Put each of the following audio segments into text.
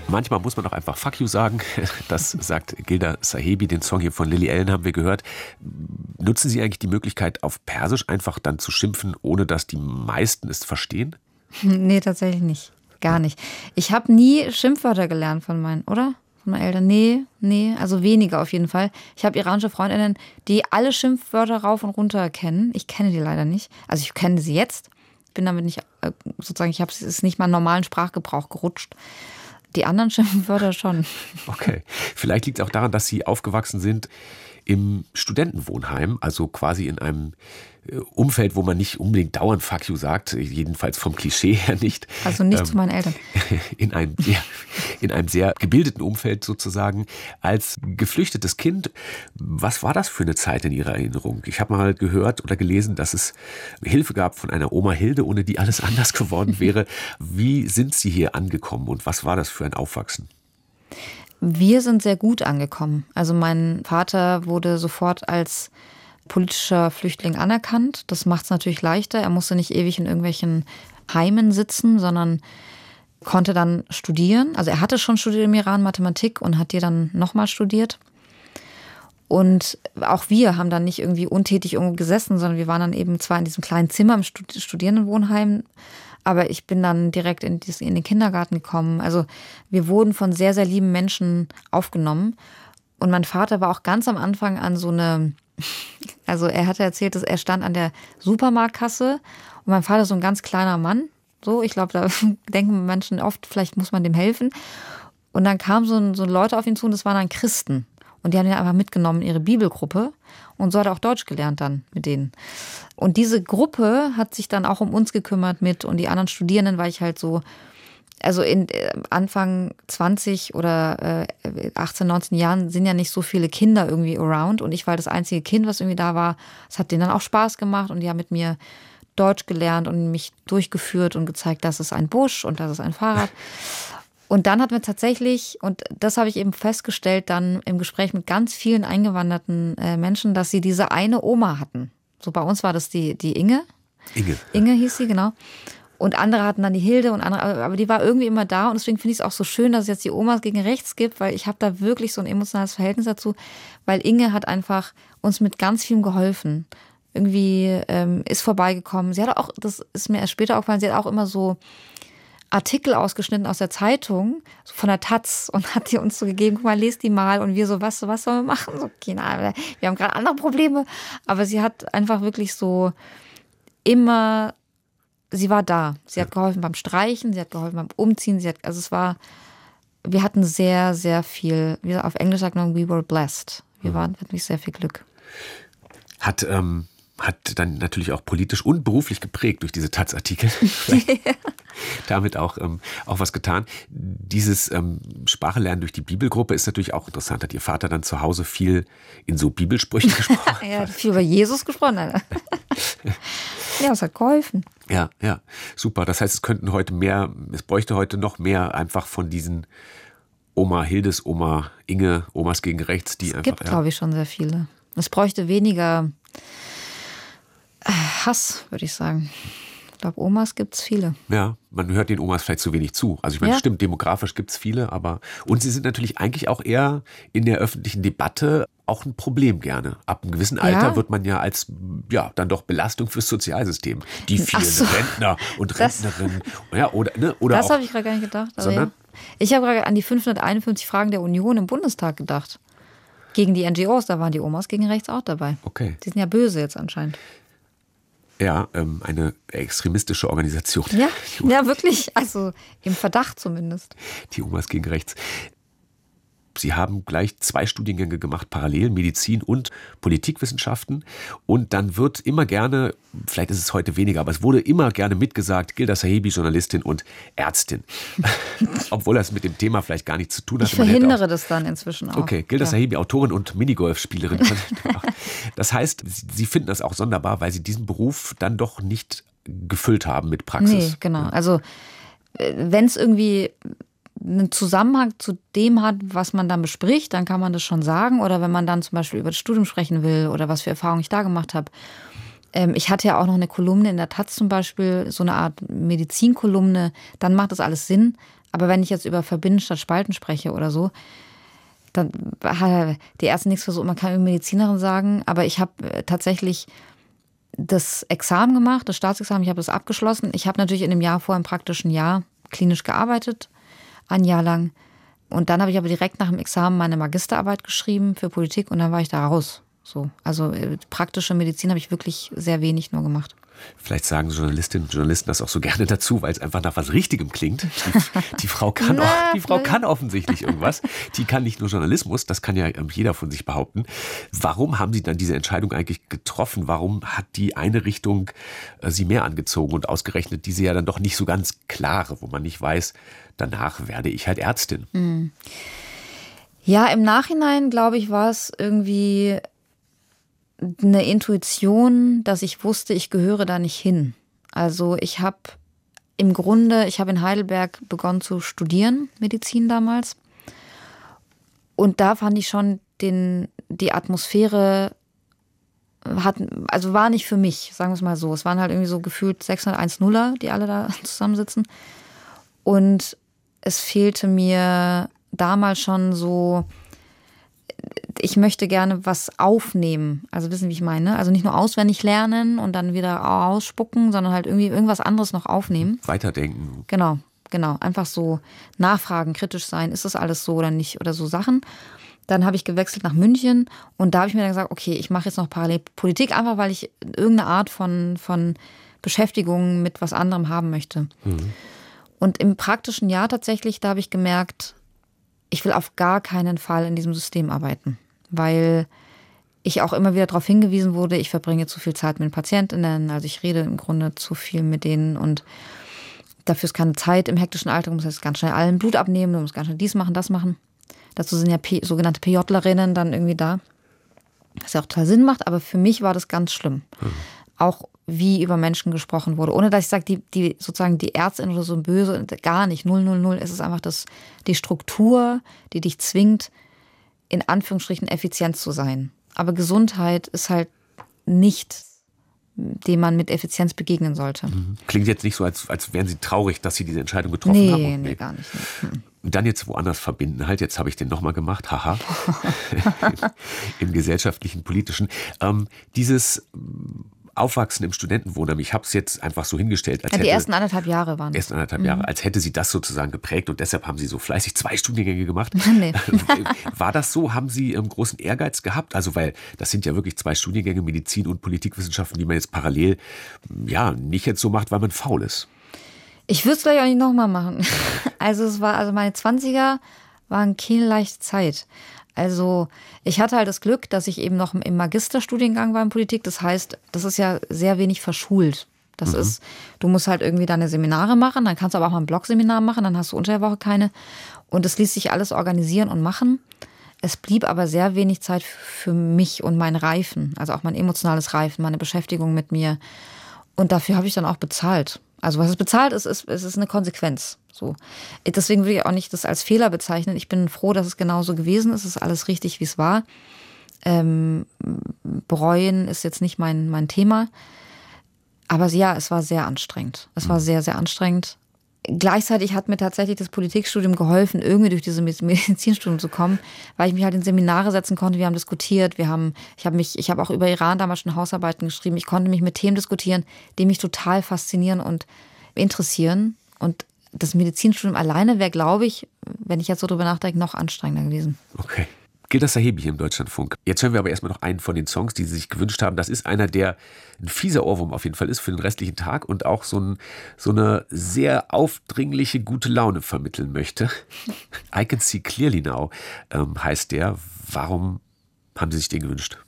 Manchmal muss man auch einfach Fuck you sagen. Das sagt Gilda Sahebi. Den Song hier von Lily Allen haben wir gehört. Nutzen Sie eigentlich die Möglichkeit, auf Persisch einfach dann zu schimpfen, ohne dass die meisten es verstehen? Nee, tatsächlich nicht. Gar nicht. Ich habe nie Schimpfwörter gelernt von meinen, oder? Von meinen Eltern. Nee, also weniger auf jeden Fall. Ich habe iranische Freundinnen, die alle Schimpfwörter rauf und runter kennen. Ich kenne die leider nicht. Also ich kenne sie jetzt. Bin damit nicht, sozusagen, es ist nicht mal im normalen Sprachgebrauch gerutscht. Die anderen Schimpfwörter schon. Okay. Vielleicht liegt es auch daran, dass Sie aufgewachsen sind im Studentenwohnheim, also quasi in einem Umfeld, wo man nicht unbedingt dauernd Fuck you sagt, jedenfalls vom Klischee her nicht. Also nicht zu meinen Eltern. In einem sehr gebildeten Umfeld sozusagen. Als geflüchtetes Kind, was war das für eine Zeit in Ihrer Erinnerung? Ich habe mal gehört oder gelesen, dass es Hilfe gab von einer Oma Hilde, ohne die alles anders geworden wäre. Wie sind Sie hier angekommen und was war das für ein Aufwachsen? Wir sind sehr gut angekommen. Also mein Vater wurde sofort als politischer Flüchtling anerkannt. Das macht es natürlich leichter. Er musste nicht ewig in irgendwelchen Heimen sitzen, sondern konnte dann studieren. Also er hatte schon studiert im Iran Mathematik und hat die dann nochmal studiert. Und auch wir haben dann nicht irgendwie untätig irgendwo gesessen, sondern wir waren dann eben zwar in diesem kleinen Zimmer im Studierendenwohnheim, aber ich bin dann direkt in den Kindergarten gekommen. Also wir wurden von sehr, sehr lieben Menschen aufgenommen. Und mein Vater war auch ganz am Anfang an so eine, also er hatte erzählt, dass er stand an der Supermarktkasse und mein Vater ist so ein ganz kleiner Mann. So, ich glaube, da denken Menschen oft, vielleicht muss man dem helfen. Und dann kamen so Leute auf ihn zu und das waren dann Christen. Und die haben ihn einfach mitgenommen in ihre Bibelgruppe. Und so hat er auch Deutsch gelernt dann mit denen. Und diese Gruppe hat sich dann auch um uns gekümmert und die anderen Studierenden, weil ich halt so, also in Anfang 20 oder 18, 19 Jahren sind ja nicht so viele Kinder irgendwie around. Und ich war das einzige Kind, was irgendwie da war. Es hat denen dann auch Spaß gemacht und die haben mit mir Deutsch gelernt und mich durchgeführt und gezeigt, das ist ein Busch und das ist ein Fahrrad. Und dann hatten wir tatsächlich, und das habe ich eben festgestellt, dann im Gespräch mit ganz vielen eingewanderten Menschen, dass sie diese eine Oma hatten. So bei uns war das die Inge. Inge hieß sie, genau. Und andere hatten dann die Hilde und andere, aber die war irgendwie immer da. Und deswegen finde ich es auch so schön, dass es jetzt die Omas gegen rechts gibt, weil ich habe da wirklich so ein emotionales Verhältnis dazu. Weil Inge hat einfach uns mit ganz vielem geholfen. Irgendwie ist vorbeigekommen. Sie hat auch, das ist mir erst später aufgefallen, sie hat auch immer so Artikel ausgeschnitten aus der Zeitung, so von der Taz, und hat die uns so gegeben, guck mal, lest die mal. Und wir so, was sollen wir machen? So, keine Ahnung, wir haben gerade andere Probleme. Aber sie hat einfach wirklich so immer, sie war da. Sie hat geholfen beim Streichen, sie hat geholfen beim Umziehen. Wir hatten sehr, sehr viel, wie auf Englisch sagt man, we were blessed. Wir hatten wirklich sehr viel Glück. Hat dann natürlich auch politisch und beruflich geprägt durch diese Taz-Artikel. Damit auch was getan. Dieses Sprachelernen durch die Bibelgruppe ist natürlich auch interessant. Hat Ihr Vater dann zu Hause viel in so Bibelsprüchen gesprochen? Er hat viel über Jesus gesprochen. Ja, es hat geholfen. Ja, super. Das heißt, es bräuchte heute noch mehr einfach von diesen Oma Hildes, Oma Inge, Omas gegen rechts, die einfach. Es gibt, glaube ich, schon sehr viele. Es bräuchte weniger Hass, würde ich sagen. Ich glaube, Omas gibt es viele. Ja, man hört den Omas vielleicht zu wenig zu. Also ich meine, stimmt, demografisch gibt es viele, aber und sie sind natürlich eigentlich auch eher in der öffentlichen Debatte auch ein Problem gerne. Ab einem gewissen Alter wird man ja als dann doch Belastung fürs Sozialsystem. Die vielen Rentner und Rentnerinnen. Oder das habe ich gerade gar nicht gedacht. Sondern? Ich habe gerade an die 551 Fragen der Union im Bundestag gedacht. Gegen die NGOs, da waren die Omas gegen rechts auch dabei. Okay. Die sind ja böse jetzt anscheinend. Ja, eine extremistische Organisation. Ja, wirklich. Also im Verdacht zumindest. Die Omas gegen rechts. Sie haben gleich 2 Studiengänge gemacht, parallel, Medizin und Politikwissenschaften. Und dann wird immer gerne, vielleicht ist es heute weniger, aber es wurde immer gerne mitgesagt, Gilda Sahebi, Journalistin und Ärztin. Obwohl das mit dem Thema vielleicht gar nichts zu tun hat. Ich verhindere das dann inzwischen auch. Okay, Gilda Sahebi, Autorin und Minigolfspielerin. Das heißt, Sie finden das auch sonderbar, weil Sie diesen Beruf dann doch nicht gefüllt haben mit Praxis. Nee, genau. Also wenn es irgendwie einen Zusammenhang zu dem hat, was man dann bespricht, dann kann man das schon sagen. Oder wenn man dann zum Beispiel über das Studium sprechen will oder was für Erfahrungen ich da gemacht habe. Ich hatte ja auch noch eine Kolumne in der Taz zum Beispiel, so eine Art Medizinkolumne. Dann macht das alles Sinn. Aber wenn ich jetzt über Verbinden statt Spalten spreche oder so, dann hat die Ärzte nichts versucht. Man kann über Medizinerin sagen, aber ich habe tatsächlich das Examen gemacht, das Staatsexamen, ich habe das abgeschlossen. Ich habe natürlich in dem Jahr vorher im praktischen Jahr klinisch gearbeitet, ein Jahr lang. Und dann habe ich aber direkt nach dem Examen meine Magisterarbeit geschrieben für Politik und dann war ich da raus. So. Also praktische Medizin habe ich wirklich sehr wenig nur gemacht. Vielleicht sagen Journalistinnen und Journalisten das auch so gerne dazu, weil es einfach nach was Richtigem klingt. Die Frau kann offensichtlich irgendwas. Die kann nicht nur Journalismus, das kann ja jeder von sich behaupten. Warum haben Sie dann diese Entscheidung eigentlich getroffen? Warum hat die eine Richtung Sie mehr angezogen und ausgerechnet diese ja dann doch nicht so ganz klare, wo man nicht weiß, danach werde ich halt Ärztin? Ja, im Nachhinein, glaube ich, war es irgendwie eine Intuition, dass ich wusste, ich gehöre da nicht hin. Also ich habe in Heidelberg begonnen zu studieren, Medizin damals. Und da fand ich schon, die Atmosphäre war nicht für mich, sagen wir es mal so. Es waren halt irgendwie so gefühlt 601-0er, die alle da zusammensitzen. Und es fehlte mir damals schon so, ich möchte gerne was aufnehmen. Also wissen, wie ich meine? Also nicht nur auswendig lernen und dann wieder ausspucken, sondern halt irgendwie irgendwas anderes noch aufnehmen. Weiterdenken. Genau. Einfach so nachfragen, kritisch sein. Ist das alles so oder nicht? Oder so Sachen. Dann habe ich gewechselt nach München und da habe ich mir dann gesagt, okay, ich mache jetzt noch parallel Politik, einfach weil ich irgendeine Art von Beschäftigung mit was anderem haben möchte. Und im praktischen Jahr tatsächlich, da habe ich gemerkt, ich will auf gar keinen Fall in diesem System arbeiten, weil ich auch immer wieder darauf hingewiesen wurde, ich verbringe zu viel Zeit mit den Patientinnen, also ich rede im Grunde zu viel mit denen und dafür ist keine Zeit im hektischen Alltag, du musst jetzt ganz schnell allen Blut abnehmen, du musst ganz schnell dies machen, das machen. Dazu sind ja sogenannte PJlerinnen dann irgendwie da, was ja auch total Sinn macht, aber für mich war das ganz schlimm. Auch wie über Menschen gesprochen wurde. Ohne dass ich sage, die Ärztin oder so böse, gar nicht, 000. Es ist einfach die Struktur, die dich zwingt, in Anführungsstrichen effizient zu sein. Aber Gesundheit ist halt nicht, dem man mit Effizienz begegnen sollte. Klingt jetzt nicht so, als wären Sie traurig, dass Sie diese Entscheidung getroffen haben. Nee, gar nicht. Und dann jetzt woanders verbinden halt. Jetzt habe ich den nochmal gemacht. Haha. Im gesellschaftlichen, politischen. Dieses Aufwachsen im Studentenwohnheim. Ich habe es jetzt einfach so hingestellt. Die ersten 1,5 Jahre waren es. Als hätte Sie das sozusagen geprägt und deshalb haben Sie so fleißig 2 Studiengänge gemacht. Nee. War das so? Haben Sie großen Ehrgeiz gehabt? Also weil das sind ja wirklich 2 Studiengänge, Medizin und Politikwissenschaften, die man jetzt parallel nicht jetzt so macht, weil man faul ist. Ich würde es gleich auch nicht nochmal machen. Also meine 20er waren keine leichte Zeit. Also ich hatte halt das Glück, dass ich eben noch im Magisterstudiengang war in Politik. Das heißt, das ist ja sehr wenig verschult. Das ist, du musst halt irgendwie deine Seminare machen, dann kannst du aber auch mal ein Blogseminar machen, dann hast du unter der Woche keine. Und es ließ sich alles organisieren und machen. Es blieb aber sehr wenig Zeit für mich und mein Reifen, also auch mein emotionales Reifen, meine Beschäftigung mit mir. Und dafür habe ich dann auch bezahlt. Also was es bezahlt ist, es ist eine Konsequenz. So. Deswegen würde ich auch nicht das als Fehler bezeichnen. Ich bin froh, dass es genauso gewesen ist. Es ist alles richtig, wie es war. Bereuen ist jetzt nicht mein Thema. Aber ja, es war sehr anstrengend. Es war sehr, sehr anstrengend. Gleichzeitig hat mir tatsächlich das Politikstudium geholfen, irgendwie durch dieses Medizinstudium zu kommen, weil ich mich halt in Seminare setzen konnte. Wir haben diskutiert, ich habe auch über Iran damals schon Hausarbeiten geschrieben. Ich konnte mich mit Themen diskutieren, die mich total faszinieren und interessieren. Und das Medizinstudium alleine wäre, glaube ich, wenn ich jetzt so drüber nachdenke, noch anstrengender gewesen. Okay. Gilda Sahebi hier im Deutschlandfunk. Jetzt hören wir aber erstmal noch einen von den Songs, die Sie sich gewünscht haben. Das ist einer, der ein fieser Ohrwurm auf jeden Fall ist für den restlichen Tag und auch so eine sehr aufdringliche, gute Laune vermitteln möchte. I Can See Clearly Now heißt der. Warum haben Sie sich den gewünscht?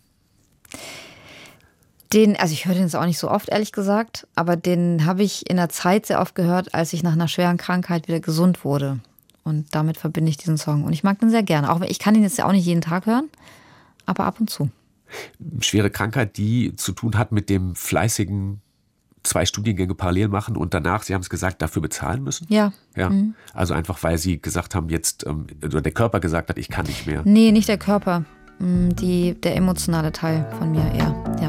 Ich höre den jetzt auch nicht so oft, ehrlich gesagt, aber den habe ich in der Zeit sehr oft gehört, als ich nach einer schweren Krankheit wieder gesund wurde. Und damit verbinde ich diesen Song. Und ich mag den sehr gerne. Auch ich kann ihn jetzt ja auch nicht jeden Tag hören, aber ab und zu. Schwere Krankheit, die zu tun hat mit dem fleißigen 2 Studiengänge parallel machen und danach, Sie haben es gesagt, dafür bezahlen müssen? Ja. Also einfach, weil Sie gesagt haben, oder der Körper gesagt hat, ich kann nicht mehr. Nee, nicht der Körper. Der emotionale Teil von mir eher, ja.